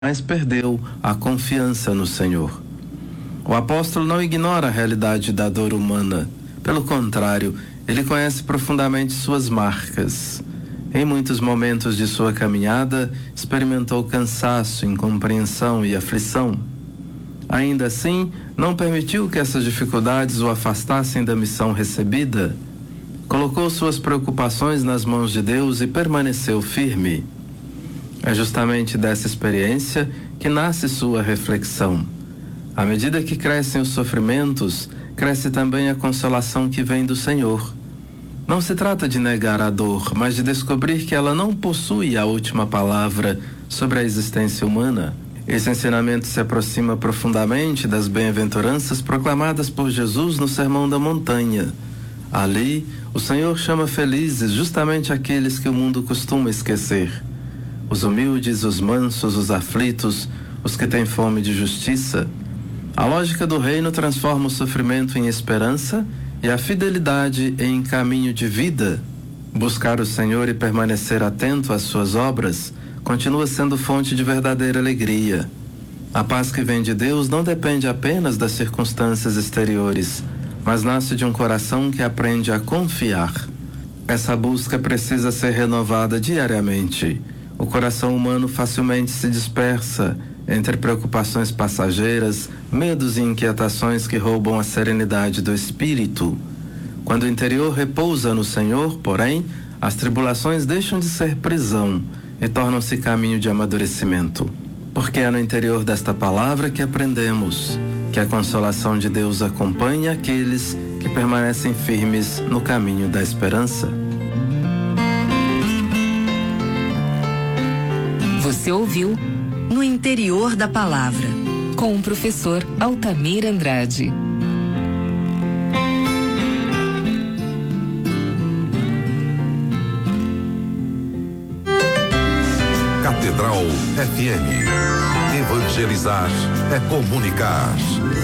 mas perdeu a confiança no Senhor. O apóstolo não ignora a realidade da dor humana. Pelo contrário, ele conhece profundamente suas marcas. Em muitos momentos de sua caminhada, experimentou cansaço, incompreensão e aflição. Ainda assim, não permitiu que essas dificuldades o afastassem da missão recebida. Colocou suas preocupações nas mãos de Deus e permaneceu firme. É justamente dessa experiência que nasce sua reflexão. À medida que crescem os sofrimentos, cresce também a consolação que vem do Senhor. Não se trata de negar a dor, mas de descobrir que ela não possui a última palavra sobre a existência humana. Esse ensinamento se aproxima profundamente das bem-aventuranças proclamadas por Jesus no Sermão da Montanha. Ali, o Senhor chama felizes justamente aqueles que o mundo costuma esquecer. Os humildes, os mansos, os aflitos, os que têm fome de justiça. A lógica do reino transforma o sofrimento em esperança e a fidelidade em caminho de vida. Buscar o Senhor e permanecer atento às suas obras continua sendo fonte de verdadeira alegria. A paz que vem de Deus não depende apenas das circunstâncias exteriores, mas nasce de um coração que aprende a confiar. Essa busca precisa ser renovada diariamente. O coração humano facilmente se dispersa entre preocupações passageiras, medos e inquietações que roubam a serenidade do espírito. Quando o interior repousa no Senhor, porém, as tribulações deixam de ser prisão e tornam-se caminho de amadurecimento. Porque é no interior desta palavra que aprendemos que a consolação de Deus acompanha aqueles que permanecem firmes no caminho da esperança. Você ouviu No Interior da Palavra, com o professor Altamir Andrade. Catedral FM. Evangelizar é comunicar.